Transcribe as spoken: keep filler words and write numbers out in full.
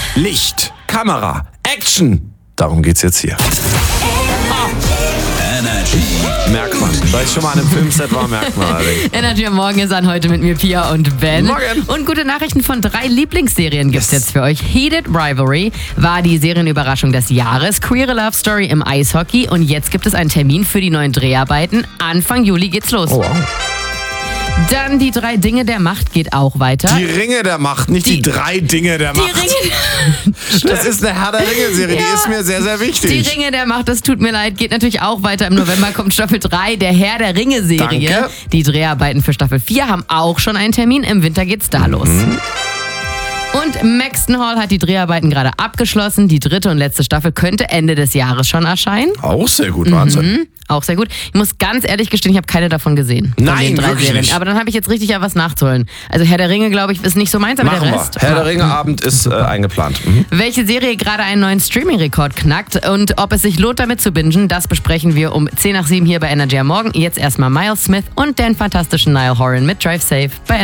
Licht, Kamera, Action. Darum geht's jetzt hier. Energy. Merkt man. Weil ich schon mal an einem Filmset war, merkt man allerdings. Energy am Morgen ist an heute mit mir, Pia und Ben. Morgen. Und gute Nachrichten von drei Lieblingsserien gibt's Yes. jetzt für euch. Heated Rivalry war die Serienüberraschung des Jahres. Queere Love Story im Eishockey. Und jetzt gibt es einen Termin für die neuen Dreharbeiten. Anfang Juli geht's los. Oh, wow. Dann die drei Dinge der Macht geht auch weiter. Die Ringe der Macht, nicht die, Die- drei Dinge der Die Macht. Ringe, Das ist eine Herr der Ringe-Serie, die Ja. ist mir sehr, sehr die wichtig. Ringe der Macht, das tut mir leid, geht natürlich auch weiter. Im November kommt Staffel drei der Herr der Ringe-Serie. Danke. Die Dreharbeiten für Staffel vier haben auch schon einen Termin. Im Winter geht's da los. Und Maxton Hall hat die Dreharbeiten gerade abgeschlossen. Die dritte und letzte Staffel könnte Ende des Jahres schon erscheinen. Auch sehr gut, Wahnsinn. Auch sehr gut. Ich muss ganz ehrlich gestehen, ich habe keine davon gesehen. Von Nein, den drei wirklich Serien. nicht. Aber dann habe ich jetzt richtig ja was nachzuholen. Also Herr der Ringe, glaube ich, ist nicht so meins, aber Machen der wir. Rest. Herr der Ringe-Abend ist äh, eingeplant. Mhm. Welche Serie gerade einen neuen Streaming-Rekord knackt und ob es sich lohnt, damit zu bingen, das besprechen wir um zehn nach sieben hier bei Energy am Morgen. Jetzt erstmal Miles Smith und den fantastischen Niall Horan mit Drive Safe bei